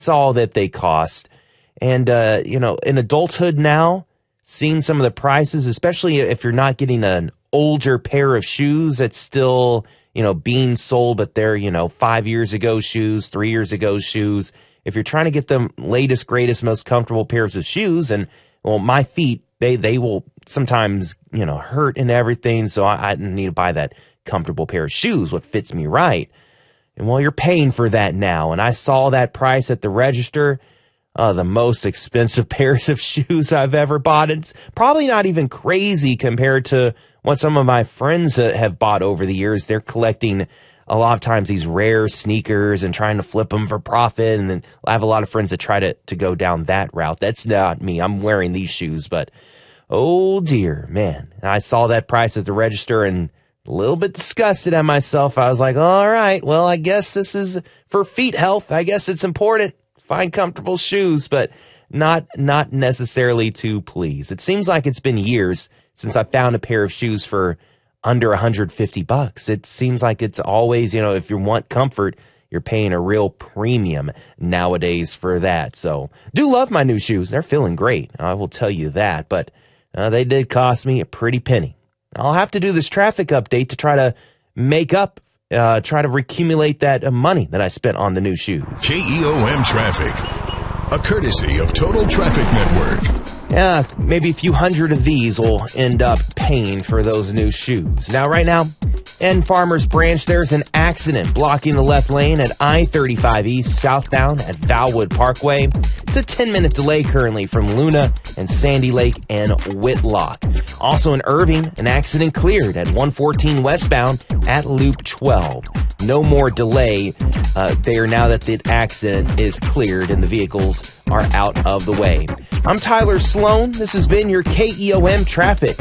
That's all that they cost. And, in adulthood now, seeing some of the prices, especially if you're not getting an older pair of shoes that's still, being sold, but they're, 5 years ago shoes, 3 years ago shoes. If you're trying to get the latest, greatest, most comfortable pairs of shoes, and, well, my feet, they will sometimes, hurt and everything, so I need to buy that comfortable pair of shoes, what fits me right. And, well, you're paying for that now, and I saw that price at the register. The most expensive pairs of shoes I've ever bought. It's probably not even crazy compared to what some of my friends have bought over the years. They're collecting a lot of times these rare sneakers and trying to flip them for profit. And then I have a lot of friends that try to go down that route. That's not me. I'm wearing these shoes, but oh dear, man. I saw that price at the register and a little bit disgusted at myself. I was like, all right, well, I guess this is for feet health. I guess it's important. Find comfortable shoes, but not necessarily to please. It seems like it's been years since I found a pair of shoes for under $150. It seems like it's always, if you want comfort, you're paying a real premium nowadays for that. So, do love my new shoes. They're feeling great. I will tell you that, but they did cost me a pretty penny. I'll have to do this traffic update to try to make up try to recumulate that money that I spent on the new shoes. KEOM Traffic, a courtesy of Total Traffic Network. Yeah, maybe a few hundred of these will end up paying for those new shoes. Now, right now, in Farmers Branch, there's an accident blocking the left lane at I-35 East southbound at Valwood Parkway. It's a 10-minute delay currently from Luna and Sandy Lake and Whitlock. Also in Irving, an accident cleared at 114 westbound at Loop 12. No more delay there now that the accident is cleared and the vehicles are out of the way. I'm Tyler Sloan. This has been your KEOM Traffic.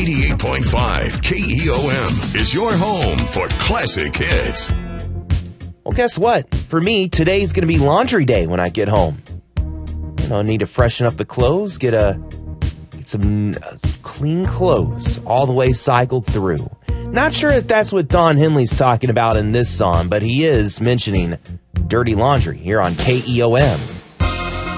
88.5 KEOM is your home for classic hits. Well, guess what? For me, today's going to be laundry day when I get home. I need to freshen up the clothes, get some clean clothes all the way cycled through. Not sure if that's what Don Henley's talking about in this song, but he is mentioning dirty laundry here on KEOM.